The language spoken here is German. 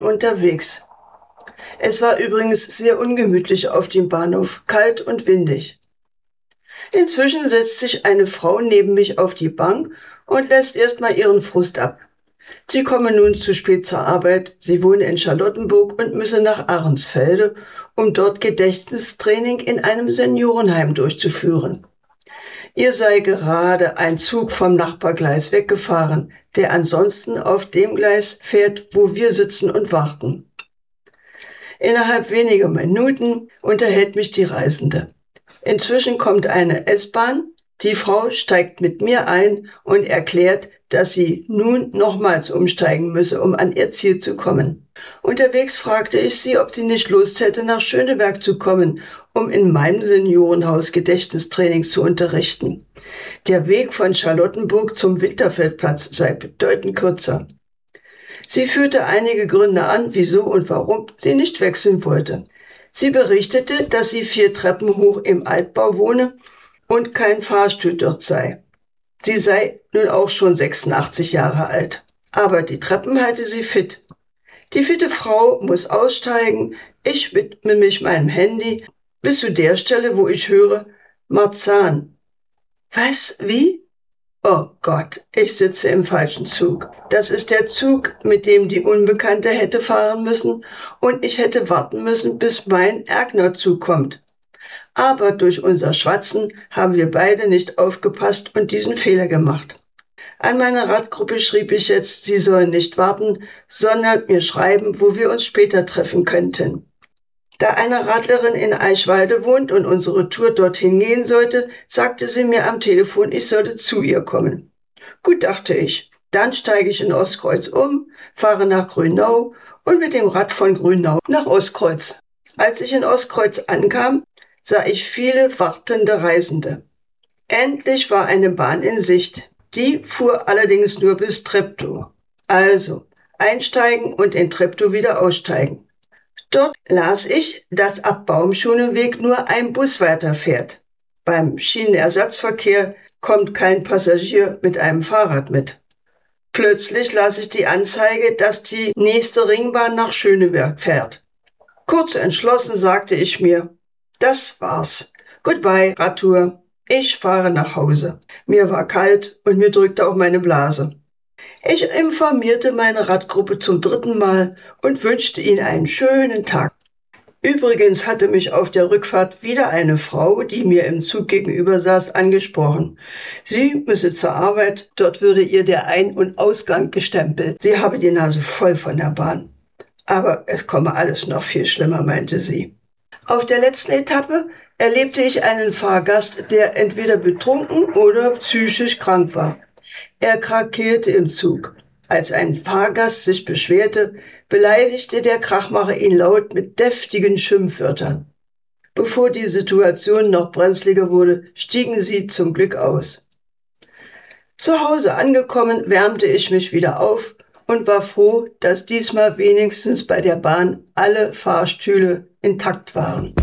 unterwegs. Es war übrigens sehr ungemütlich auf dem Bahnhof, kalt und windig. Inzwischen setzt sich eine Frau neben mich auf die Bank und lässt erstmal ihren Frust ab. Sie komme nun zu spät zur Arbeit, sie wohne in Charlottenburg und müsse nach Ahrensfelde, um dort Gedächtnistraining in einem Seniorenheim durchzuführen. Ihr sei gerade ein Zug vom Nachbargleis weggefahren, der ansonsten auf dem Gleis fährt, wo wir sitzen und warten. Innerhalb weniger Minuten unterhält mich die Reisende. Inzwischen kommt eine S-Bahn, die Frau steigt mit mir ein und erklärt, dass sie nun nochmals umsteigen müsse, um an ihr Ziel zu kommen. Unterwegs fragte ich sie, ob sie nicht Lust hätte, nach Schöneberg zu kommen, um in meinem Seniorenhaus Gedächtnistrainings zu unterrichten. Der Weg von Charlottenburg zum Winterfeldplatz sei bedeutend kürzer. Sie führte einige Gründe an, wieso und warum sie nicht wechseln wollte. Sie berichtete, dass sie 4 Treppen hoch im Altbau wohne und kein Fahrstuhl dort sei. Sie sei nun auch schon 86 Jahre alt. Aber die Treppen halte sie fit. Die fitte Frau muss aussteigen. Ich widme mich meinem Handy bis zu der Stelle, wo ich höre, Marzahn. Was? Wie? Oh Gott, ich sitze im falschen Zug. Das ist der Zug, mit dem die Unbekannte hätte fahren müssen und ich hätte warten müssen, bis mein Erkner-Zug kommt. Aber durch unser Schwatzen haben wir beide nicht aufgepasst und diesen Fehler gemacht. An meine Radgruppe schrieb ich jetzt, sie sollen nicht warten, sondern mir schreiben, wo wir uns später treffen könnten. Da eine Radlerin in Eichwalde wohnt und unsere Tour dorthin gehen sollte, sagte sie mir am Telefon, ich sollte zu ihr kommen. Gut, dachte ich. Dann steige ich in Ostkreuz um, fahre nach Grünau und mit dem Rad von Grünau nach Ostkreuz. Als ich in Ostkreuz ankam, sah ich viele wartende Reisende. Endlich war eine Bahn in Sicht. Die fuhr allerdings nur bis Treptow. Also einsteigen und in Treptow wieder aussteigen. Dort las ich, dass ab Baumschulenweg nur ein Bus weiterfährt. Beim Schienenersatzverkehr kommt kein Passagier mit einem Fahrrad mit. Plötzlich las ich die Anzeige, dass die nächste Ringbahn nach Schöneberg fährt. Kurz entschlossen sagte ich mir, das war's. Goodbye, Radtour. Ich fahre nach Hause. Mir war kalt und mir drückte auch meine Blase. Ich informierte meine Radgruppe zum 3. Mal und wünschte ihnen einen schönen Tag. Übrigens hatte mich auf der Rückfahrt wieder eine Frau, die mir im Zug gegenüber saß, angesprochen. Sie müsse zur Arbeit, dort würde ihr der Ein- und Ausgang gestempelt. Sie habe die Nase voll von der Bahn. Aber es komme alles noch viel schlimmer, meinte sie. Auf der letzten Etappe erlebte ich einen Fahrgast, der entweder betrunken oder psychisch krank war. Er krakeelte im Zug. Als ein Fahrgast sich beschwerte, beleidigte der Krachmacher ihn laut mit deftigen Schimpfwörtern. Bevor die Situation noch brenzliger wurde, stiegen sie zum Glück aus. Zu Hause angekommen, wärmte ich mich wieder auf und war froh, dass diesmal wenigstens bei der Bahn alle Fahrstühle intakt waren.